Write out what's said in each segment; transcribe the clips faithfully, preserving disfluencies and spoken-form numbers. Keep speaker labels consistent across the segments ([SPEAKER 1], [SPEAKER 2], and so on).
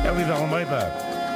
[SPEAKER 1] Elida Almeida.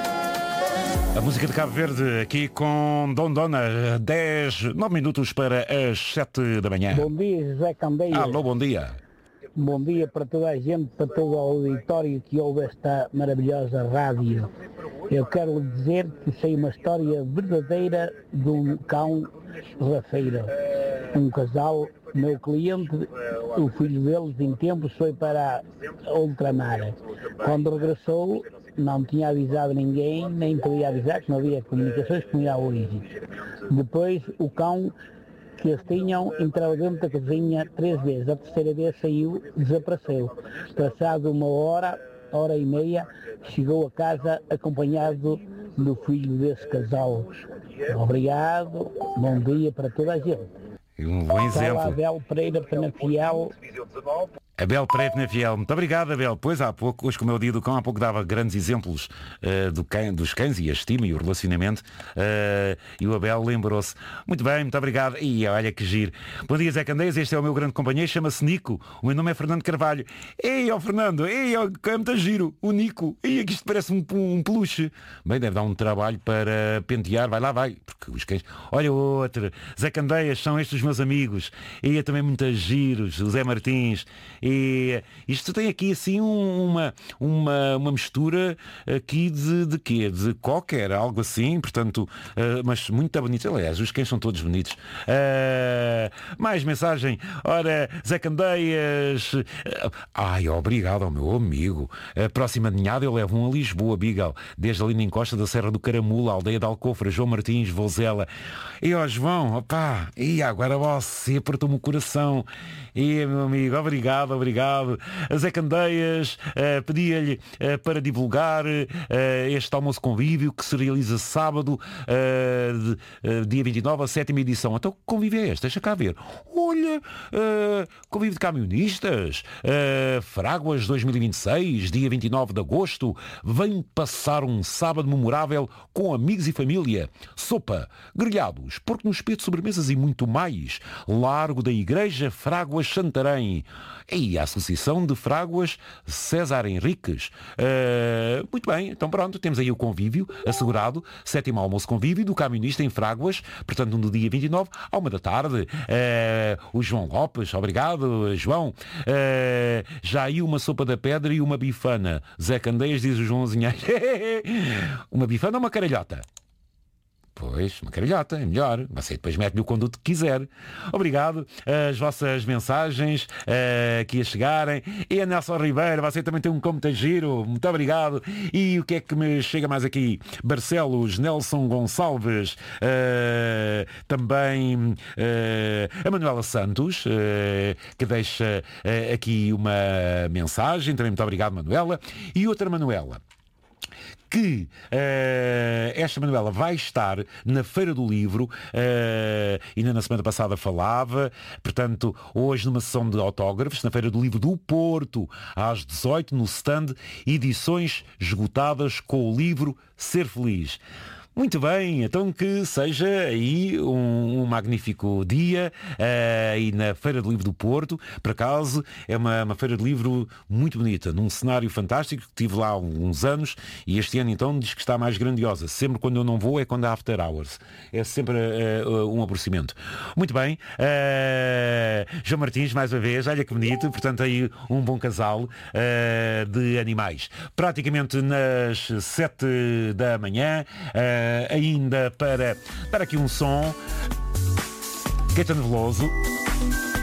[SPEAKER 1] A música de Cabo Verde aqui com Dom Dona, dez, nove minutos para as sete da manhã.
[SPEAKER 2] Bom dia, José Candeias.
[SPEAKER 1] Alô, bom dia.
[SPEAKER 2] Bom dia para toda a gente, para todo o auditório que ouve esta maravilhosa rádio. Eu quero lhe dizer que sei uma história verdadeira de um cão rafeiro. Um casal, meu cliente, o filho deles em tempos foi para ultramar. Quando regressou, não tinha avisado ninguém, nem podia avisar, que não havia comunicações como há hoje. Depois o cão que eles tinham entrou dentro da cozinha três vezes. A terceira vez saiu, desapareceu. Passado uma hora, hora e meia, chegou a casa acompanhado do filho desse casal. Obrigado, bom dia para toda a gente.
[SPEAKER 1] Um bom exemplo.
[SPEAKER 2] Fala Abel Pereira Penafiel.
[SPEAKER 1] Abel Pereira Penafiel, muito obrigado, Abel. Pois há pouco, hoje como é o dia do cão, há pouco dava grandes exemplos uh, do cão, dos cães e a estima e o relacionamento uh, e o Abel lembrou-se. Muito bem, muito obrigado. E olha que giro. Bom dia, Zé Candeias, este é o meu grande companheiro, chama-se Nico. O meu nome é Fernando Carvalho. Ei, ó Fernando, ei, ó, é muito giro, o Nico. Ei, aqui isto parece um, um peluche. Bem, deve dar um trabalho para pentear, vai lá, vai. Porque os cães... Olha outro, Zé Candeias, são estes os meus amigos. E é também muito giros, o Zé Martins. E isto tem aqui assim uma, uma, uma mistura aqui de, de quê? De qualquer, algo assim, portanto, uh, mas muito bonito. Aliás, os cães são todos bonitos. Uh, mais mensagem. Ora, Zé Candeias. Uh, ai, obrigado ao meu amigo. A próxima ninhada eu levo um a Lisboa, Beagle, desde ali na encosta da Serra do Caramula, aldeia de Alcofra, João Martins, Vozela. E ó João, opá, e agora você apertou-me o coração. E meu amigo, obrigado, obrigado. A Zé Candeias uh, pedia-lhe uh, para divulgar uh, este almoço convívio que se realiza sábado, uh, de, uh, dia vinte e nove, a sétima edição. Então que convívio é este? Deixa cá ver. Olha, uh, convívio de camionistas, uh, Fráguas dois mil e vinte e seis, dia vinte e nove de agosto. Vem passar um sábado memorável com amigos e família. Sopa, grelhados, porco no espeto, sobremesas e muito mais. Largo da Igreja, Fráguas, Santarém. E a Associação de Fráguas César Henriques. Uh, muito bem, então pronto, temos aí o convívio assegurado, sétimo almoço convívio do camionista em Fráguas, portanto no dia vinte e nove, à uma da tarde. Uh, o João Lopes, obrigado, João. Uh, já aí uma sopa da pedra e uma bifana. Zé Candeias, diz o João Azinhais. Uma bifana ou uma caralhota? Pois, uma caralhota, é melhor. Você depois mete-lhe o conduto que quiser. Obrigado. As vossas mensagens uh, aqui a chegarem. E a Nelson Ribeiro, você também tem um como giro. Muito obrigado. E o que é que me chega mais aqui? Barcelos, Nelson Gonçalves. Uh, também uh, a Manuela Santos, uh, que deixa uh, aqui uma mensagem. Também muito obrigado, Manuela. E outra Manuela, que uh, esta Manuela vai estar na Feira do Livro, uh, ainda na semana passada falava, portanto, hoje numa sessão de autógrafos, na Feira do Livro do Porto, às dezoito, no stand Edições Esgotadas com o livro Ser Feliz. Muito bem, então que seja aí um, um magnífico dia uh, aí na Feira do Livro do Porto. Por acaso é uma, uma Feira de Livro muito bonita, num cenário fantástico, que tive lá há uns anos e este ano então diz que está mais grandiosa. Sempre quando eu não vou é quando há after hours. É sempre uh, um aborrecimento. Muito bem, uh, João Martins, mais uma vez, olha que bonito, portanto aí um bom casal uh, de animais. Praticamente nas sete da manhã, uh, ainda para, para aqui um som. Caetano Veloso.